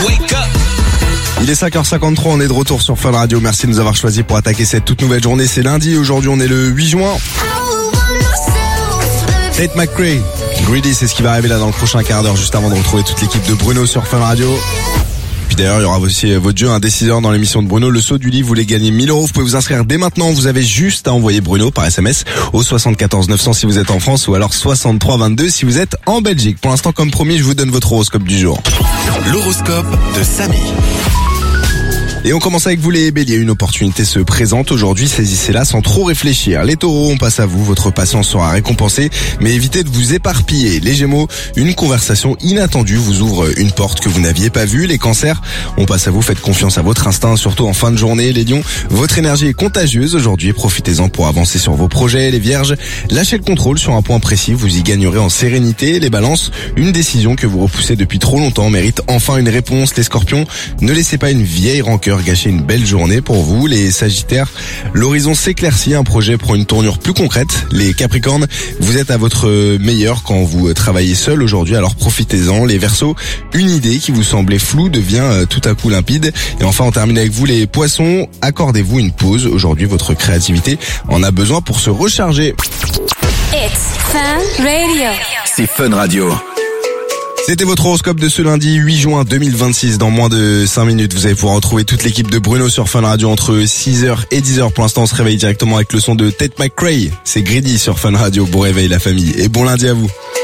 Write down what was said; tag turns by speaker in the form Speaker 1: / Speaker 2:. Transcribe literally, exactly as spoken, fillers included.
Speaker 1: Il est cinq heures cinquante-trois, on est de retour sur Fun Radio. Merci de nous avoir choisis pour attaquer cette toute nouvelle journée. C'est lundi, aujourd'hui on est le huit juin. Tate McRae, Greedy, c'est ce qui va arriver là dans le prochain quart d'heure, juste avant de retrouver toute l'équipe de Bruno sur Fun Radio. Puis d'ailleurs, il y aura aussi votre jeu, un décideur dans l'émission de Bruno, le saut du lit. Vous voulez gagner mille euros, vous pouvez vous inscrire dès maintenant. Vous avez juste à envoyer Bruno par S M S au soixante-quatorze neuf cents si vous êtes en France, ou alors soixante-trois vingt-deux si vous êtes en Belgique. Pour l'instant, comme promis, je vous donne votre horoscope du jour.
Speaker 2: L'horoscope de Samy.
Speaker 1: Et on commence avec vous les béliers. Une opportunité se présente aujourd'hui, saisissez-la sans trop réfléchir. Les taureaux, on passe à vous, votre patience sera récompensée, mais évitez de vous éparpiller. Les gémeaux, une conversation inattendue vous ouvre une porte que vous n'aviez pas vue. Les cancers, on passe à vous, faites confiance à votre instinct, surtout en fin de journée. Les lions, votre énergie est contagieuse aujourd'hui, profitez-en pour avancer sur vos projets. Les vierges, lâchez le contrôle sur un point précis, vous y gagnerez en sérénité. Les balances, une décision que vous repoussez depuis trop longtemps mérite enfin une réponse. Les scorpions, ne laissez pas une vieille rancœur gâcher une belle journée pour vous. Les sagittaires, l'horizon s'éclaircit, un projet prend une tournure plus concrète. Les capricornes, vous êtes à votre meilleur quand vous travaillez seul aujourd'hui, alors profitez-en. Les verseaux, une idée qui vous semblait floue devient tout à coup limpide. Et enfin, on termine avec vous les poissons, accordez-vous une pause. Aujourd'hui, votre créativité en a besoin pour se recharger.
Speaker 3: It's Fun Radio.
Speaker 2: C'est Fun Radio.
Speaker 1: C'était votre horoscope de ce lundi huit juin deux mille vingt-six. Dans moins de cinq minutes, vous allez pouvoir retrouver toute l'équipe de Bruno sur Fun Radio entre six heures et dix heures. Pour l'instant, on se réveille directement avec le son de Tate McRae. C'est Greedy sur Fun Radio. Bon réveil la famille et bon lundi à vous.